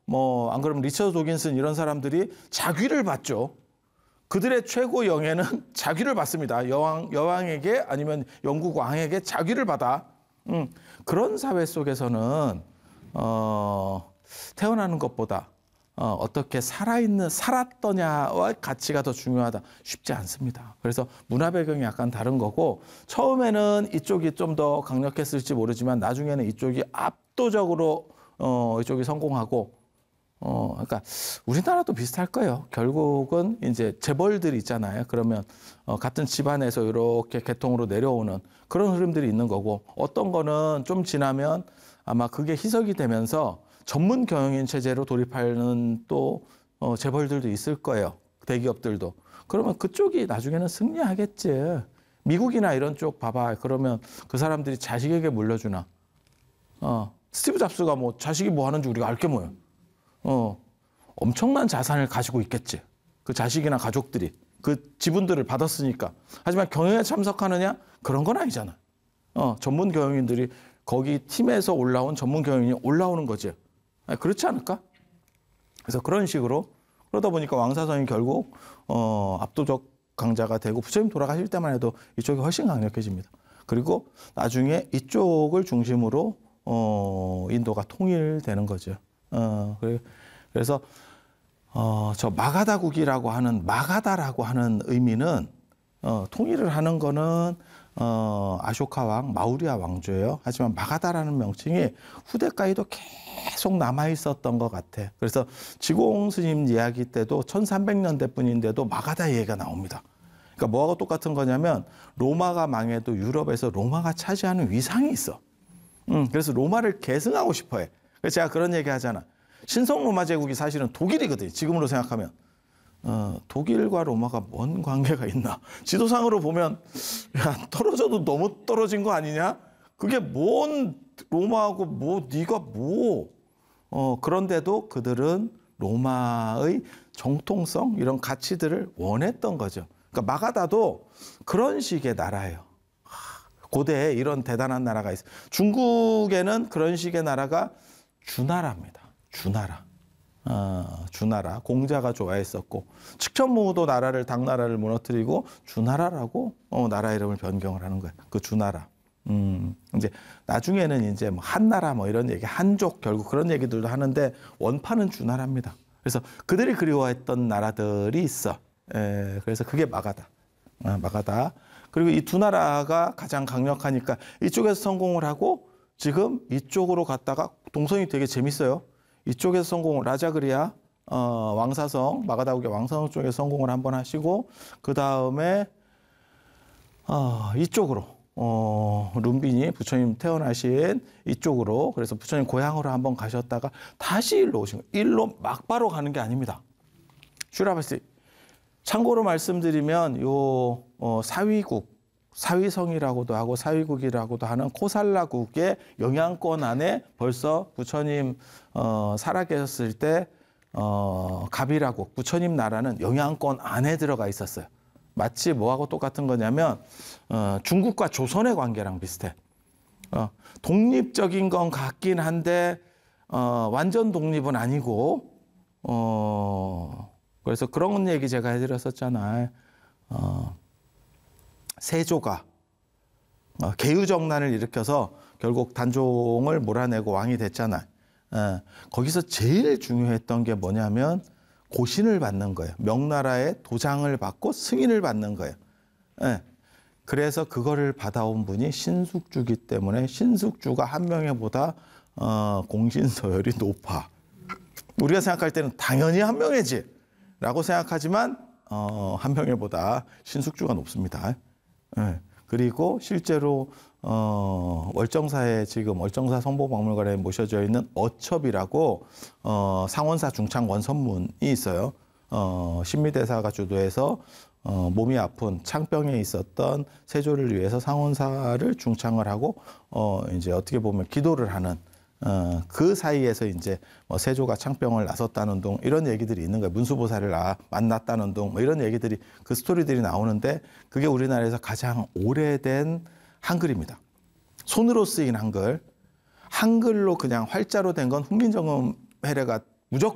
뭐 안 그러면 리처드 도긴슨 이런 사람들이 자귀를 받죠. 그들의 최고 영예는 자귀를 받습니다. 여왕에게 아니면 영국 왕에게 자귀를 받아. 그런 사회 속에서는 태어나는 것보다 어떻게 살았더냐와 가치가 더 중요하다. 쉽지 않습니다. 그래서 문화 배경이 약간 다른 거고 처음에는 이쪽이 좀 더 강력했을지 모르지만 나중에는 이쪽이 압도적으로 이쪽이 성공하고 그러니까 우리나라도 비슷할 거예요. 결국은 이제 재벌들이 있잖아요. 그러면 같은 집안에서 이렇게 계통으로 내려오는 그런 흐름들이 있는 거고 어떤 거는 좀 지나면 아마 그게 희석이 되면서 전문 경영인 체제로 돌입하는 또 재벌들도 있을 거예요. 대기업들도. 그러면 그쪽이 나중에는 승리하겠지. 미국이나 이런 쪽 봐봐. 그러면 그 사람들이 자식에게 물려주나. 스티브 잡스가 뭐 자식이 뭐 하는지 우리가 알게 뭐예요. 엄청난 자산을 가지고 있겠지. 그 자식이나 가족들이. 그 지분들을 받았으니까. 하지만 경영에 참석하느냐? 그런 건 아니잖아. 전문 경영인들이 거기 팀에서 올라온 전문 경영인이 올라오는 거지. 아니, 그렇지 않을까? 그래서 그런 식으로 그러다 보니까 왕사성이 결국 압도적 강자가 되고 부처님 돌아가실 때만 해도 이쪽이 훨씬 강력해집니다. 그리고 나중에 이쪽을 중심으로 인도가 통일되는 거죠. 그래서 저 마가다국이라고 하는 마가다라고 하는 의미는 통일을 하는 거는 아쇼카 왕, 마우리아 왕조예요. 하지만 마가다라는 명칭이 후대까지도 계속 남아 있었던 것 같아. 그래서 지공 스님 이야기 때도 1300년대 뿐인데도 마가다 얘기가 나옵니다. 그러니까 뭐하고 똑같은 거냐면 로마가 망해도 유럽에서 로마가 차지하는 위상이 있어. 그래서 로마를 계승하고 싶어해. 그래서 제가 그런 얘기 하잖아. 신성 로마 제국이 사실은 독일이거든. 지금으로 생각하면. 독일과 로마가 뭔 관계가 있나. 지도상으로 보면 야 떨어져도 너무 떨어진 거 아니냐. 그게 뭔 로마하고 뭐 네가 뭐. 그런데도 그들은 로마의 정통성 이런 가치들을 원했던 거죠. 그러니까 마가다도 그런 식의 나라예요. 고대에 이런 대단한 나라가 있어요. 중국에는 그런 식의 나라가 주나라입니다. 주나라. 주나라. 공자가 좋아했었고 측천무도 나라를 당나라를 무너뜨리고 주나라라고 나라 이름을 변경을 하는 거예요. 그 주나라. 이제 나중에는 이제 뭐 한나라 뭐 이런 얘기, 한족 결국 그런 얘기들도 하는데 원판은 주나라입니다. 그래서 그들이 그리워했던 나라들이 있어. 그래서 그게 마가다. 마가다. 그리고 이 두 나라가 가장 강력하니까 이쪽에서 성공을 하고 지금 이쪽으로 갔다가 동선이 되게 재밌어요. 이쪽에서 성공을 라자그리아 왕사성 마가다국의 왕사성 쪽에 성공을 한번 하시고 그 다음에 이쪽으로 룸빈이 부처님 태어나신 이쪽으로 그래서 부처님 고향으로 한번 가셨다가 다시 일로 오신 거예요. 일로 막바로 가는 게 아닙니다. 슈라바시 참고로 말씀드리면 요 사위국, 사위성이라고도 하고 사위국이라고도 하는 코살라국의 영향권 안에 벌써 부처님 살아계셨을 때 가비라국, 부처님 나라는 영향권 안에 들어가 있었어요. 마치 뭐하고 똑같은 거냐면 중국과 조선의 관계랑 비슷해. 독립적인 건 같긴 한데 완전 독립은 아니고 그래서 그런 얘기 제가 해드렸었잖아요. 세조가 계유정난을 일으켜서 결국 단종을 몰아내고 왕이 됐잖아요. 거기서 제일 중요했던 게 뭐냐면 고신을 받는 거예요. 명나라의 도장을 받고 승인을 받는 거예요. 그래서 그거를 받아온 분이 신숙주기 때문에 신숙주가 한명회보다 공신서열이 높아. 우리가 생각할 때는 당연히 한명회지 라고 생각하지만 한명회보다 신숙주가 높습니다. 그리고 실제로 월정사에 지금 월정사 성보박물관에 모셔져 있는 어첩이라고 상원사 중창 원선문이 있어요. 신미대사가 주도해서 몸이 아픈 창병에 있었던 세조를 위해서 상원사를 중창을 하고 이제 어떻게 보면 기도를 하는 그 사이에서 이제 뭐 세조가 창병을 나섰다는 둥 이런 얘기들이 있는 거예요. 문수보살을 만났다는 둥 뭐 이런 얘기들이 그 스토리들이 나오는데 그게 우리나라에서 가장 오래된 한글입니다. 손으로 쓰인 한글. 한글로 그냥 활자로 된 건 훈민정음 해례가